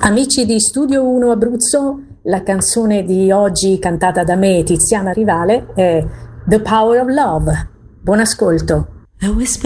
Amici di Studio 1 Abruzzo, la canzone di oggi cantata da me, Tiziana Rivale, è The Power of Love. Buon ascolto.